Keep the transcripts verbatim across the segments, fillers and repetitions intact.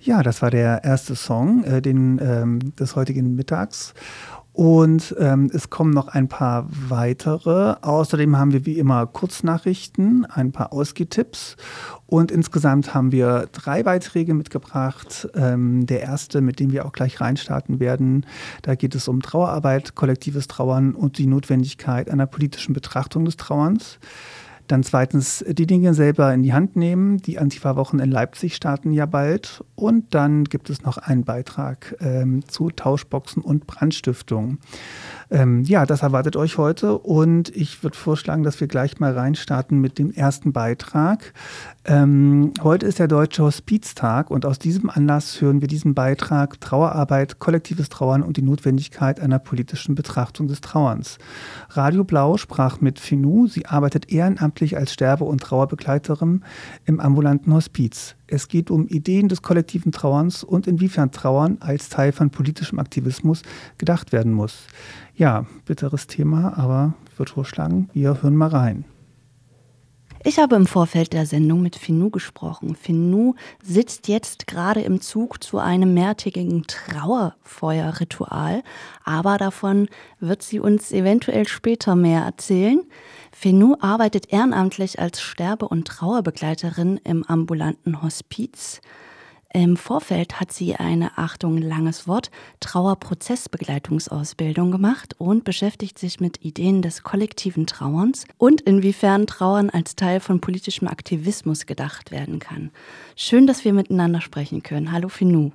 Ja, das war der erste Song äh, den, ähm, des heutigen Mittags. Und ähm, es kommen noch ein paar weitere. Außerdem haben wir wie immer Kurznachrichten, ein paar Ausgehtipps. Und insgesamt haben wir drei Beiträge mitgebracht. Ähm, der erste, mit dem wir auch gleich reinstarten werden, da geht es um Trauerarbeit, kollektives Trauern und die Notwendigkeit einer politischen Betrachtung des Trauerns. Dann zweitens die Dinge selber in die Hand nehmen. Die Antifa-Wochen in Leipzig starten ja bald. Und dann gibt es noch einen Beitrag ähm, zu Tauschboxen und Brandstiftung. Ähm, ja, das erwartet euch heute. Und ich würde vorschlagen, dass wir gleich mal reinstarten mit dem ersten Beitrag. Ähm, heute ist der Deutsche Hospiztag und aus diesem Anlass hören wir diesen Beitrag Trauerarbeit, kollektives Trauern und die Notwendigkeit einer politischen Betrachtung des Trauerns. Radio Blau sprach mit Finou. Sie arbeitet ehrenamtlich als Sterbe- und Trauerbegleiterin im ambulanten Hospiz. Es geht um Ideen des kollektiven Trauerns und inwiefern Trauern als Teil von politischem Aktivismus gedacht werden muss. Ja, bitteres Thema, aber ich würde vorschlagen, wir hören mal rein. Ich habe im Vorfeld der Sendung mit Finou gesprochen. Finou sitzt jetzt gerade im Zug zu einem mehrtägigen Trauerfeuerritual, aber davon wird sie uns eventuell später mehr erzählen. Finou arbeitet ehrenamtlich als Sterbe- und Trauerbegleiterin im ambulanten Hospiz. Im Vorfeld hat sie eine, Achtung, langes Wort, Trauerprozessbegleitungsausbildung gemacht und beschäftigt sich mit Ideen des kollektiven Trauerns und inwiefern Trauern als Teil von politischem Aktivismus gedacht werden kann. Schön, dass wir miteinander sprechen können. Hallo Finou.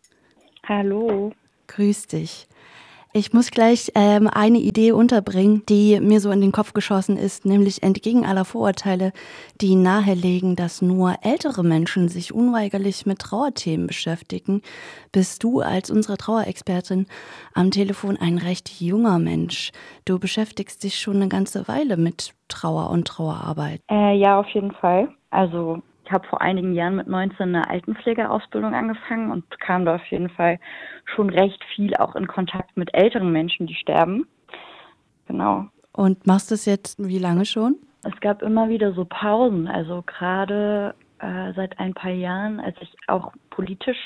Hallo. Grüß dich. Ich muss gleich ähm, eine Idee unterbringen, die mir so in den Kopf geschossen ist, nämlich entgegen aller Vorurteile, die nahelegen, dass nur ältere Menschen sich unweigerlich mit Trauerthemen beschäftigen, bist du als unsere Trauerexpertin am Telefon ein recht junger Mensch. Du beschäftigst dich schon eine ganze Weile mit Trauer und Trauerarbeit. Äh, ja, auf jeden Fall. Also ich habe vor einigen Jahren mit neunzehn eine Altenpflegeausbildung angefangen und kam da auf jeden Fall schon recht viel auch in Kontakt mit älteren Menschen, die sterben. Genau. Und machst du es jetzt wie lange schon? Es gab immer wieder so Pausen, also gerade äh, seit ein paar Jahren, als ich auch politisch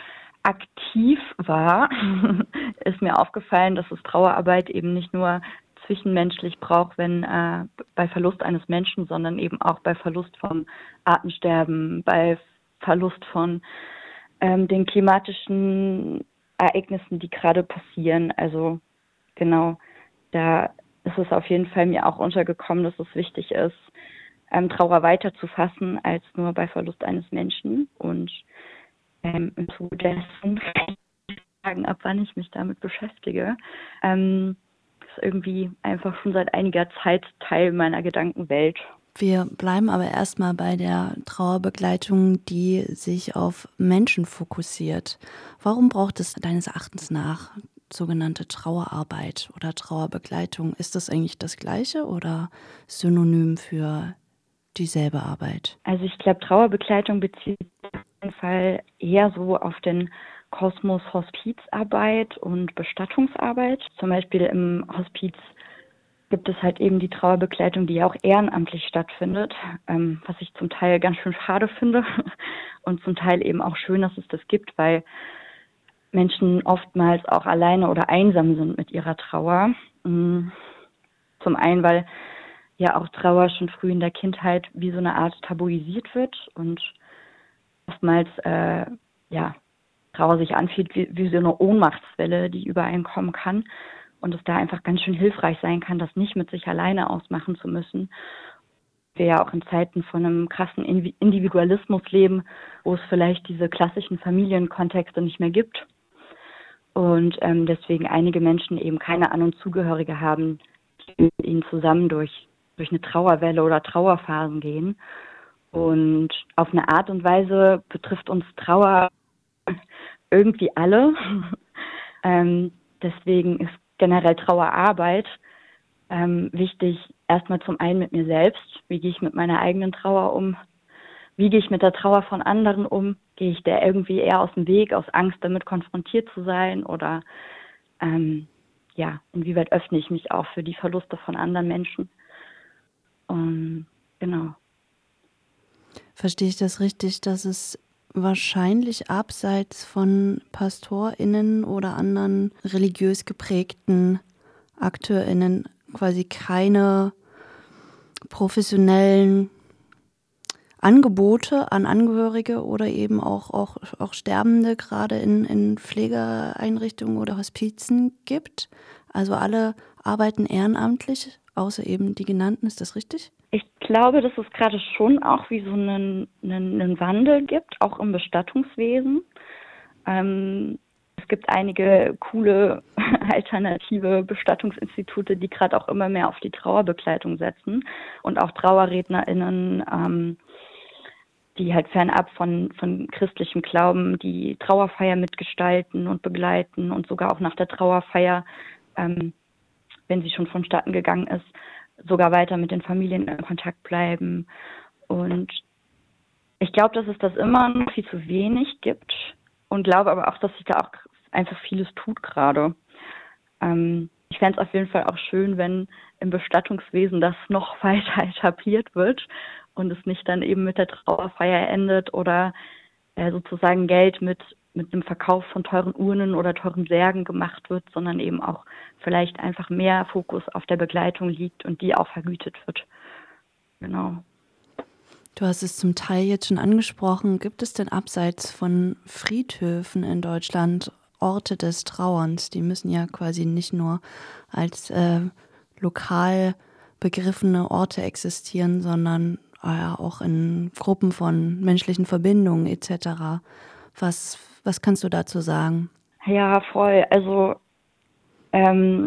aktiv war, ist mir aufgefallen, dass es Trauerarbeit eben nicht nur zwischenmenschlich braucht, wenn äh, bei Verlust eines Menschen, sondern eben auch bei Verlust vom Artensterben, bei Verlust von ähm, den klimatischen Ereignissen, die gerade passieren. Also genau, da ist es auf jeden Fall mir auch untergekommen, dass es wichtig ist, ähm, Trauer weiterzufassen als nur bei Verlust eines Menschen. Und ähm, im Zuge dessen sagen, ab wann ich mich damit beschäftige, ähm, ist irgendwie einfach schon seit einiger Zeit Teil meiner Gedankenwelt. Wir bleiben aber erstmal bei der Trauerbegleitung, die sich auf Menschen fokussiert. Warum braucht es deines Erachtens nach sogenannte Trauerarbeit oder Trauerbegleitung? Ist das eigentlich das Gleiche oder synonym für dieselbe Arbeit? Also ich glaube, Trauerbegleitung bezieht sich auf jeden Fall eher so auf den Kosmos Hospizarbeit und Bestattungsarbeit. Zum Beispiel im Hospiz gibt es halt eben die Trauerbegleitung, die ja auch ehrenamtlich stattfindet, ähm, was ich zum Teil ganz schön schade finde und zum Teil eben auch schön, dass es das gibt, weil Menschen oftmals auch alleine oder einsam sind mit ihrer Trauer. Zum einen, weil ja auch Trauer schon früh in der Kindheit wie so eine Art tabuisiert wird und oftmals äh, ja Trauer sich anfühlt wie, wie so eine Ohnmachtswelle, die über einen kommen kann und es da einfach ganz schön hilfreich sein kann, das nicht mit sich alleine ausmachen zu müssen. Wir ja auch in Zeiten von einem krassen Individualismus leben, wo es vielleicht diese klassischen Familienkontexte nicht mehr gibt und ähm, deswegen einige Menschen eben keine An- und Zugehörige haben, die mit ihnen zusammen durch, durch eine Trauerwelle oder Trauerphasen gehen. Und auf eine Art und Weise betrifft uns Trauer irgendwie alle. ähm, deswegen ist generell Trauerarbeit ähm, wichtig, erstmal zum einen mit mir selbst. Wie gehe ich mit meiner eigenen Trauer um? Wie gehe ich mit der Trauer von anderen um? Gehe ich der irgendwie eher aus dem Weg, aus Angst, damit konfrontiert zu sein? Oder ähm, ja, inwieweit öffne ich mich auch für die Verluste von anderen Menschen? Und genau. Verstehe ich das richtig, dass es wahrscheinlich abseits von PastorInnen oder anderen religiös geprägten AkteurInnen quasi keine professionellen Angebote an Angehörige oder eben auch, auch, auch Sterbende gerade in, in Pflegeeinrichtungen oder Hospizen gibt. Also alle arbeiten ehrenamtlich, außer eben die genannten. Ist das richtig? Ich glaube, dass es gerade schon auch wie so einen, einen, einen Wandel gibt, auch im Bestattungswesen. Ähm, es gibt einige coole alternative Bestattungsinstitute, die gerade auch immer mehr auf die Trauerbegleitung setzen und auch TrauerrednerInnen, ähm, die halt fernab von, von christlichem Glauben die Trauerfeier mitgestalten und begleiten und sogar auch nach der Trauerfeier, ähm, wenn sie schon vonstatten gegangen ist, sogar weiter mit den Familien in Kontakt bleiben. Und ich glaube, dass es das immer noch viel zu wenig gibt und glaube aber auch, dass sich da auch einfach vieles tut gerade. Ähm, ich fände es auf jeden Fall auch schön, wenn im Bestattungswesen das noch weiter etabliert wird und es nicht dann eben mit der Trauerfeier endet oder äh, sozusagen Geld mit mit dem Verkauf von teuren Urnen oder teuren Särgen gemacht wird, sondern eben auch vielleicht einfach mehr Fokus auf der Begleitung liegt und die auch vergütet wird. Genau. Du hast es zum Teil jetzt schon angesprochen. Gibt es denn abseits von Friedhöfen in Deutschland Orte des Trauerns? Die müssen ja quasi nicht nur als äh, lokal begriffene Orte existieren, sondern äh, auch in Gruppen von menschlichen Verbindungen et cetera. Was, was kannst du dazu sagen? Ja, voll. Also ähm,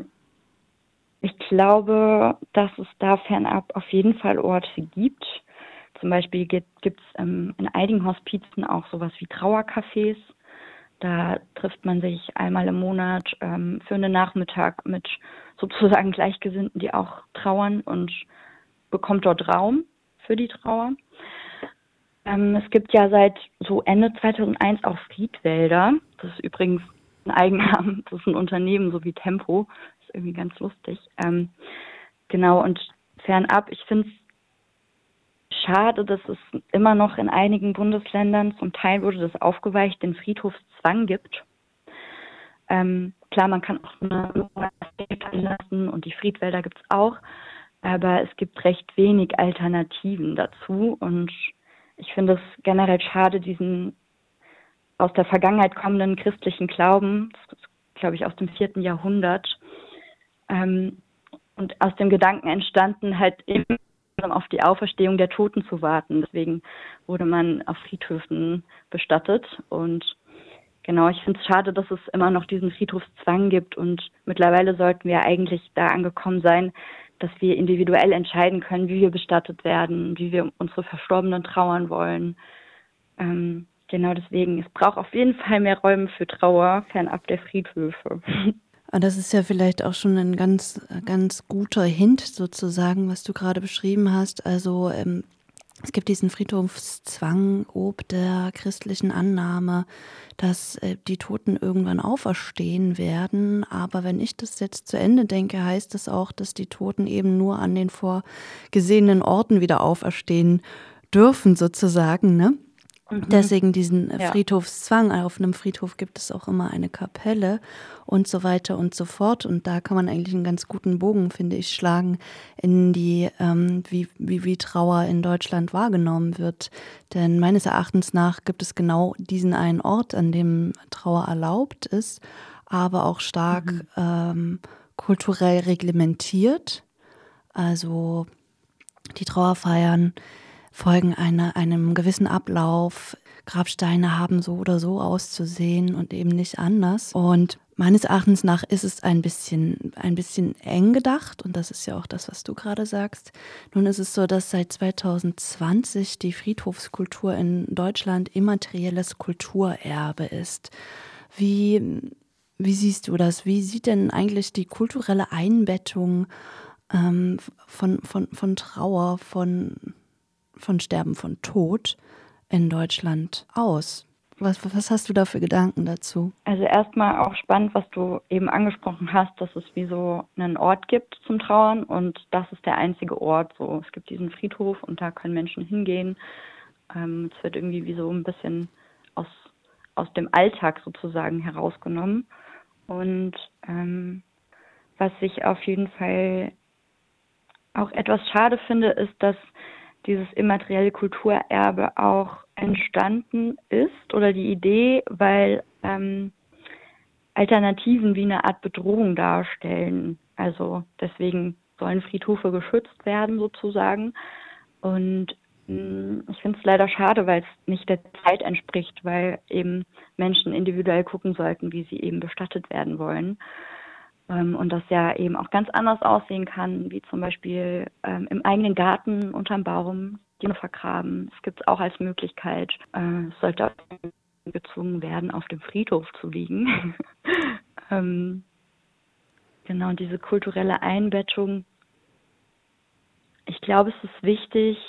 ich glaube, dass es da fernab auf jeden Fall Orte gibt. Zum Beispiel gibt es ähm, in einigen Hospizen auch sowas wie Trauercafés. Da trifft man sich einmal im Monat ähm, für einen Nachmittag mit sozusagen Gleichgesinnten, die auch trauern und bekommt dort Raum für die Trauer. Ähm, es gibt ja seit so Ende zweitausendeins auch Friedwälder. Das ist übrigens ein Eigennamen, das ist ein Unternehmen, so wie Tempo. Das ist irgendwie ganz lustig. Ähm, genau, und fernab, ich finde es schade, dass es immer noch in einigen Bundesländern, zum Teil wurde das aufgeweicht, den Friedhofszwang gibt. Ähm, klar, man kann auch eine lassen und die Friedwälder gibt es auch, aber es gibt recht wenig Alternativen dazu und ich finde es generell schade, diesen aus der Vergangenheit kommenden christlichen Glauben, das ist, glaube ich, aus dem vierten Jahrhundert, ähm, und aus dem Gedanken entstanden, halt eben auf die Auferstehung der Toten zu warten. Deswegen wurde man auf Friedhöfen bestattet und genau, ich finde es schade, dass es immer noch diesen Friedhofszwang gibt und mittlerweile sollten wir eigentlich da angekommen sein, dass wir individuell entscheiden können, wie wir bestattet werden, wie wir unsere Verstorbenen trauern wollen. Ähm, genau deswegen, es braucht auf jeden Fall mehr Räume für Trauer, fernab der Friedhöfe. Und das ist ja vielleicht auch schon ein ganz, ganz guter Hint sozusagen, was du gerade beschrieben hast. Also ähm, es gibt diesen Friedhofszwang ob der christlichen Annahme, dass äh, die Toten irgendwann auferstehen werden. Aber wenn ich das jetzt zu Ende denke, heißt das auch, dass die Toten eben nur an den vorgesehenen Orten wieder auferstehen dürfen sozusagen, ne? Mhm. Deswegen diesen ja. Friedhofszwang. Auf einem Friedhof gibt es auch immer eine Kapelle und so weiter und so fort. Und da kann man eigentlich einen ganz guten Bogen, finde ich, schlagen in die, ähm, wie, wie, wie Trauer in Deutschland wahrgenommen wird. Denn meines Erachtens nach gibt es genau diesen einen Ort, an dem Trauer erlaubt ist, aber auch stark mhm. ähm, kulturell reglementiert. Also die Trauerfeiern folgen einer, einem gewissen Ablauf. Grabsteine haben so oder so auszusehen und eben nicht anders. Und meines Erachtens nach ist es ein bisschen, ein bisschen eng gedacht und das ist ja auch das, was du gerade sagst. Nun ist es so, dass seit zwanzig zwanzig die Friedhofskultur in Deutschland immaterielles Kulturerbe ist. Wie, wie siehst du das? Wie sieht denn eigentlich die kulturelle Einbettung ähm, von, von, von Trauer, von von Sterben, von Tod in Deutschland aus? Was, was hast du da für Gedanken dazu? Also erstmal auch spannend, was du eben angesprochen hast, dass es wie so einen Ort gibt zum Trauern und das ist der einzige Ort. So, es gibt diesen Friedhof und da können Menschen hingehen. Ähm, es wird irgendwie wie so ein bisschen aus, aus dem Alltag sozusagen herausgenommen. Und ähm, was ich auf jeden Fall auch etwas schade finde, ist, dass dieses immaterielle Kulturerbe auch entstanden ist oder die Idee, weil ähm, Alternativen wie eine Art Bedrohung darstellen. Also deswegen sollen Friedhöfe geschützt werden sozusagen. Und mh, ich finde es leider schade, weil es nicht der Zeit entspricht, weil eben Menschen individuell gucken sollten, wie sie eben bestattet werden wollen. Ähm, und das ja eben auch ganz anders aussehen kann, wie zum Beispiel ähm, im eigenen Garten unterm Baum die vergraben. Das gibt es auch als Möglichkeit. Äh, es sollte auch gezwungen werden, auf dem Friedhof zu liegen. ähm, genau, diese kulturelle Einbettung. Ich glaube, es ist wichtig,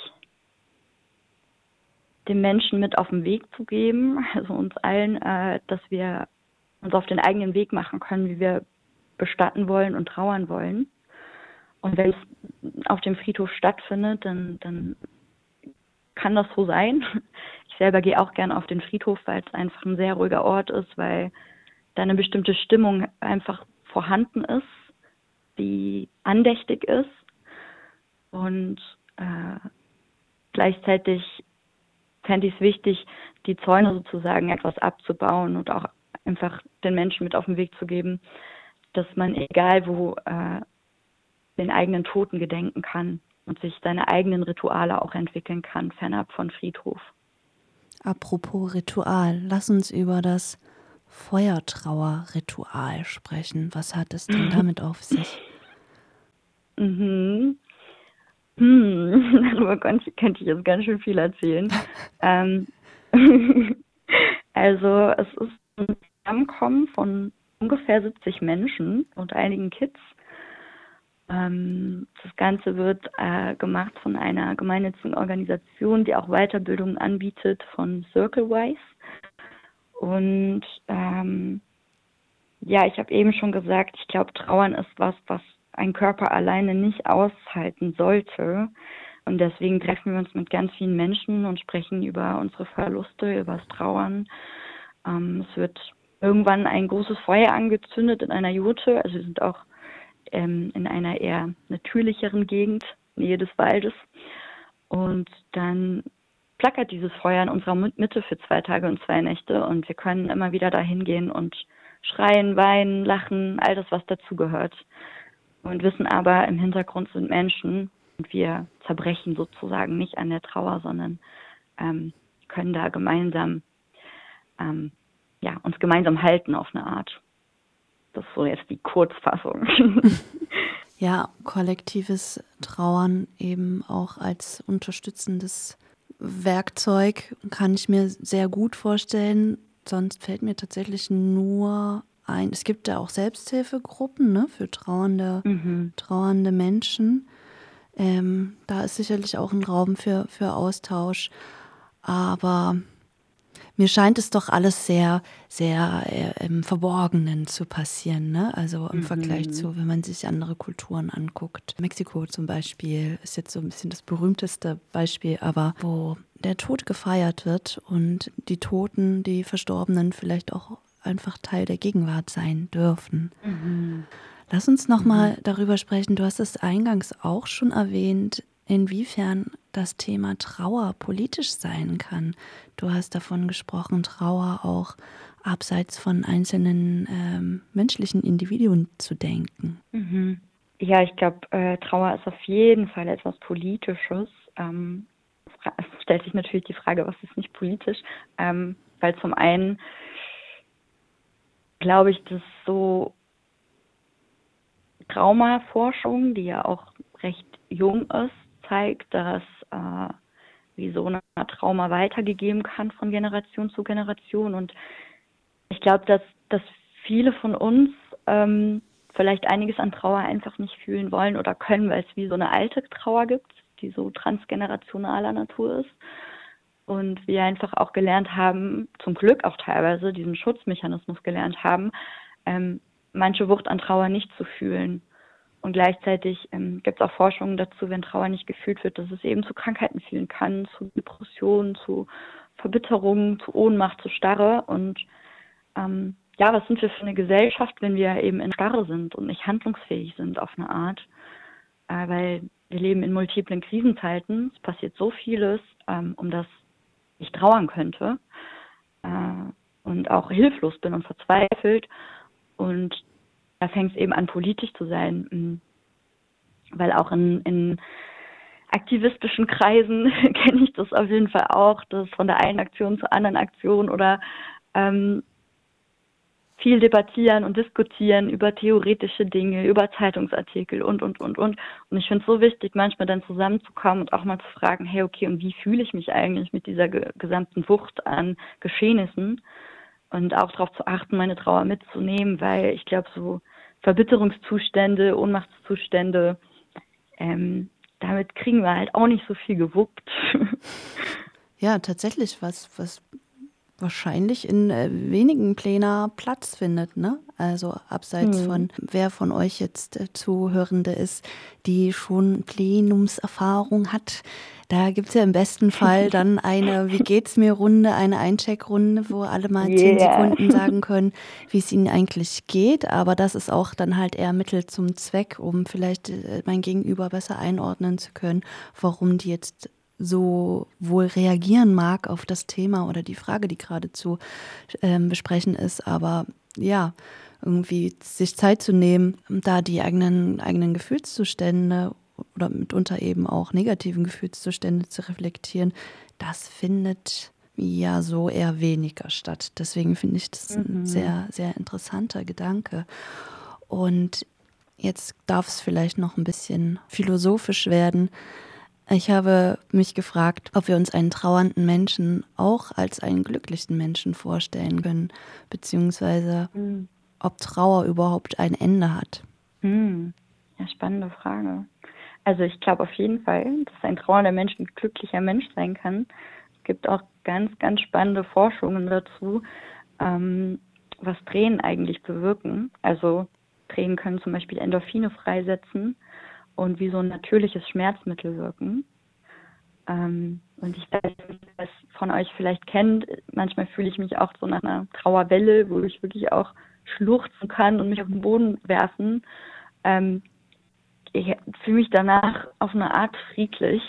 den Menschen mit auf den Weg zu geben, also uns allen, äh, dass wir uns auf den eigenen Weg machen können, wie wir bestatten wollen und trauern wollen. Und wenn es auf dem Friedhof stattfindet, dann, dann kann das so sein. Ich selber gehe auch gerne auf den Friedhof, weil es einfach ein sehr ruhiger Ort ist, weil da eine bestimmte Stimmung einfach vorhanden ist, die andächtig ist. Und äh, gleichzeitig fände ich es wichtig, die Zäune sozusagen etwas abzubauen und auch einfach den Menschen mit auf den Weg zu geben, dass man egal wo äh, den eigenen Toten gedenken kann und sich seine eigenen Rituale auch entwickeln kann, fernab von Friedhof. Apropos Ritual, lass uns über das Feuertrauerritual sprechen. Was hat es denn damit auf sich? Mhm. Hm, darüber könnte, könnte ich jetzt ganz schön viel erzählen. ähm, also es ist ein Zusammenkommen von ungefähr siebzig Menschen und einigen Kids. Ähm, das Ganze wird äh, gemacht von einer gemeinnützigen Organisation, die auch Weiterbildungen anbietet, von Circlewise. Und ähm, ja, ich habe eben schon gesagt, ich glaube, Trauern ist was, was ein Körper alleine nicht aushalten sollte. Und deswegen treffen wir uns mit ganz vielen Menschen und sprechen über unsere Verluste, über das Trauern. Ähm, es wird irgendwann ein großes Feuer angezündet in einer Jurte. Also wir sind auch ähm, in einer eher natürlicheren Gegend, Nähe des Waldes. Und dann flackert dieses Feuer in unserer Mitte für zwei Tage und zwei Nächte. Und wir können immer wieder dahin gehen und schreien, weinen, lachen, all das, was dazugehört. Und wissen aber, im Hintergrund sind Menschen und wir zerbrechen sozusagen nicht an der Trauer, sondern ähm, können da gemeinsam, ähm, ja, uns gemeinsam halten auf eine Art. Das ist so jetzt die Kurzfassung. Ja, kollektives Trauern eben auch als unterstützendes Werkzeug kann ich mir sehr gut vorstellen. Sonst fällt mir tatsächlich nur ein, es gibt ja auch Selbsthilfegruppen, ne, für trauernde, mhm. trauernde Menschen. Ähm, da ist sicherlich auch ein Raum für, für Austausch. Aber mir scheint es doch alles sehr, sehr äh, im Verborgenen zu passieren, ne? Also im Mhm. Vergleich zu, wenn man sich andere Kulturen anguckt. Mexiko zum Beispiel ist jetzt so ein bisschen das berühmteste Beispiel, aber wo der Tod gefeiert wird und die Toten, die Verstorbenen vielleicht auch einfach Teil der Gegenwart sein dürfen. Mhm. Lass uns noch Mhm. mal darüber sprechen. Du hast es eingangs auch schon erwähnt, inwiefern das Thema Trauer politisch sein kann. Du hast davon gesprochen, Trauer auch abseits von einzelnen ähm, menschlichen Individuen zu denken. Mhm. Ja, ich glaube, äh, Trauer ist auf jeden Fall etwas Politisches. Ähm, es stellt sich natürlich die Frage, was ist nicht politisch? Ähm, weil zum einen glaube ich, dass so Traumaforschung, die ja auch recht jung ist, zeigt, dass äh, wie so ein Trauma weitergegeben kann von Generation zu Generation. Und ich glaube, dass, dass viele von uns ähm, vielleicht einiges an Trauer einfach nicht fühlen wollen oder können, weil es wie so eine alte Trauer gibt, die so transgenerationaler Natur ist. Und wir einfach auch gelernt haben, zum Glück auch teilweise diesen Schutzmechanismus gelernt haben, ähm, manche Wucht an Trauer nicht zu fühlen. Und gleichzeitig ähm, gibt es auch Forschungen dazu, wenn Trauer nicht gefühlt wird, dass es eben zu Krankheiten führen kann, zu Depressionen, zu Verbitterung, zu Ohnmacht, zu Starre. Und ähm, ja, was sind wir für eine Gesellschaft, wenn wir eben in Starre sind und nicht handlungsfähig sind auf eine Art? Äh, weil wir leben in multiplen Krisenzeiten. Es passiert so vieles, ähm, um das ich trauern könnte. Äh, und auch hilflos bin und verzweifelt. Und da fängt es eben an, politisch zu sein. Weil auch in, in aktivistischen Kreisen kenne ich das auf jeden Fall auch, dass von der einen Aktion zur anderen Aktion oder ähm, viel debattieren und diskutieren über theoretische Dinge, über Zeitungsartikel und, und, und, und. Und ich finde es so wichtig, manchmal dann zusammenzukommen und auch mal zu fragen, hey, okay, und wie fühle ich mich eigentlich mit dieser ge- gesamten Wucht an Geschehnissen? Und auch darauf zu achten, meine Trauer mitzunehmen, weil ich glaube, so Verbitterungszustände, Ohnmachtszustände, ähm, damit kriegen wir halt auch nicht so viel gewuppt. Ja, tatsächlich, was, was wahrscheinlich in äh, wenigen Plänen Platz findet, ne? Also abseits Hm. von, wer von euch jetzt äh, Zuhörende ist, die schon Plenumserfahrung hat. Da gibt es ja im besten Fall dann eine Wie geht's mir Runde, eine Eincheckrunde, wo alle mal zehn Yeah. Sekunden sagen können, wie es ihnen eigentlich geht. Aber das ist auch dann halt eher Mittel zum Zweck, um vielleicht äh, mein Gegenüber besser einordnen zu können, warum die jetzt so wohl reagieren mag auf das Thema oder die Frage, die gerade zu ähm, besprechen ist. Aber ja, irgendwie sich Zeit zu nehmen, da die eigenen, eigenen Gefühlszustände oder mitunter eben auch negativen Gefühlszustände zu reflektieren, das findet ja so eher weniger statt. Deswegen finde ich das ein Mhm. sehr, sehr interessanter Gedanke. Und jetzt darf es vielleicht noch ein bisschen philosophisch werden. Ich habe mich gefragt, ob wir uns einen trauernden Menschen auch als einen glücklichen Menschen vorstellen können, beziehungsweise Hm. ob Trauer überhaupt ein Ende hat. Hm. Ja, spannende Frage. Also ich glaube auf jeden Fall, dass ein trauernder Mensch ein glücklicher Mensch sein kann. Es gibt auch ganz, ganz spannende Forschungen dazu, ähm, was Tränen eigentlich bewirken. Also Tränen können zum Beispiel Endorphine freisetzen und wie so ein natürliches Schmerzmittel wirken. Ähm, und ich weiß nicht, wer es von euch vielleicht kennt. Manchmal fühle ich mich auch so nach einer Trauerwelle, wo ich wirklich auch schluchzen kann und mich auf den Boden werfen. Ähm, ich fühle mich danach auf eine Art friedlich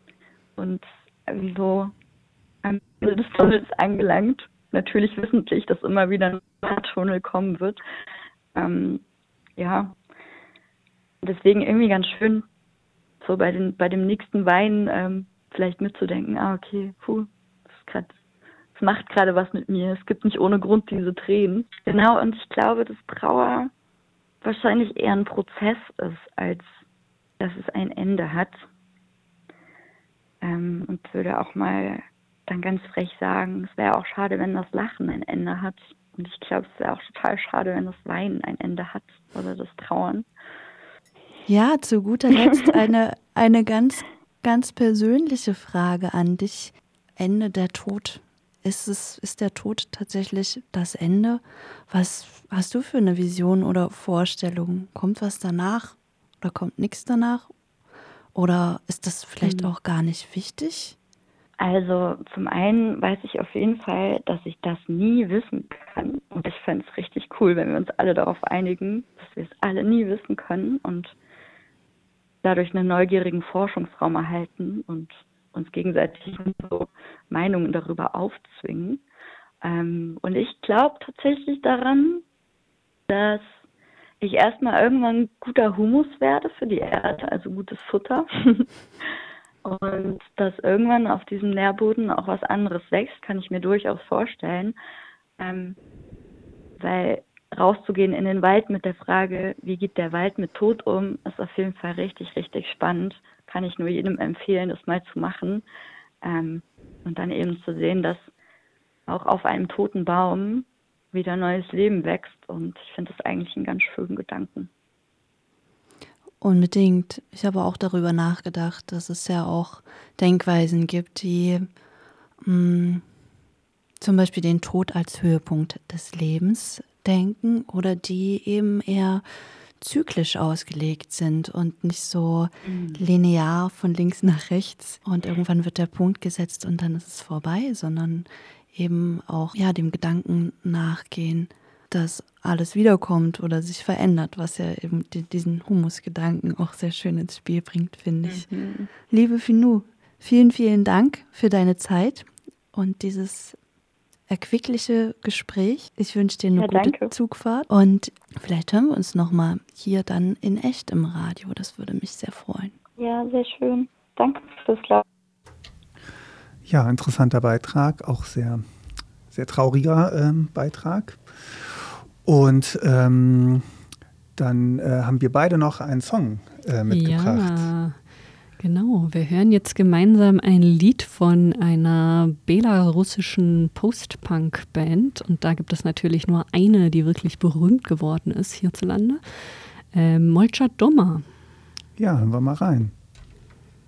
und wie so am Ende des Tunnels angelangt. Natürlich wissentlich, dass immer wieder ein Tunnel kommen wird. Ähm, ja, deswegen irgendwie ganz schön, so bei den bei dem nächsten Wein ähm, vielleicht mitzudenken, ah okay, puh, das ist grad, das macht gerade was mit mir. Es gibt nicht ohne Grund diese Tränen. Genau, und ich glaube, dass Trauer wahrscheinlich eher ein Prozess ist, als dass es ein Ende hat. Ähm, und würde auch mal dann ganz frech sagen, es wäre auch schade, wenn das Lachen ein Ende hat. Und ich glaube, es wäre auch total schade, wenn das Weinen ein Ende hat oder das Trauern. Ja, zu guter Letzt eine, eine ganz, ganz persönliche Frage an dich. Ende der Tod. Ist es, ist der Tod tatsächlich das Ende? Was hast du für eine Vision oder Vorstellung? Kommt was danach oder kommt nichts danach? Oder ist das vielleicht Mhm. auch gar nicht wichtig? Also zum einen weiß ich auf jeden Fall, dass ich das nie wissen kann. Und ich fände es richtig cool, wenn wir uns alle darauf einigen, dass wir es alle nie wissen können und dadurch einen neugierigen Forschungsraum erhalten und uns gegenseitig so Meinungen darüber aufzwingen. Ähm, und ich glaube tatsächlich daran, dass ich erstmal irgendwann guter Humus werde für die Erde, also gutes Futter. Und dass irgendwann auf diesem Nährboden auch was anderes wächst, kann ich mir durchaus vorstellen. Ähm, weil rauszugehen in den Wald mit der Frage, wie geht der Wald mit Tod um, ist auf jeden Fall richtig, richtig spannend. Kann ich nur jedem empfehlen, das mal zu machen. Ähm, und dann eben zu sehen, dass auch auf einem toten Baum wieder neues Leben wächst. Und ich finde das eigentlich einen ganz schönen Gedanken. Unbedingt. Ich habe auch darüber nachgedacht, dass es ja auch Denkweisen gibt, die mh, zum Beispiel den Tod als Höhepunkt des Lebens denken oder die eben eher zyklisch ausgelegt sind und nicht so mhm. linear von links nach rechts und irgendwann wird der Punkt gesetzt und dann ist es vorbei, sondern eben auch ja dem Gedanken nachgehen, dass alles wiederkommt oder sich verändert, was ja eben die, diesen Humusgedanken auch sehr schön ins Spiel bringt, finde ich. Mhm. Liebe Finou, vielen, vielen Dank für deine Zeit und dieses erquickliche Gespräch. Ich wünsche dir eine ja, gute danke. Zugfahrt und vielleicht hören wir uns nochmal hier dann in echt im Radio. Das würde mich sehr freuen. Ja, sehr schön. Danke fürs Klar. Ja, interessanter Beitrag, auch sehr, sehr trauriger ähm, Beitrag. Und ähm, dann äh, haben wir beide noch einen Song äh, mitgebracht. Ja. Genau, wir hören jetzt gemeinsam ein Lied von einer belarussischen Post-Punk-Band und da gibt es natürlich nur eine, die wirklich berühmt geworden ist hierzulande, äh, Molcha Doma. Ja, hören wir mal rein.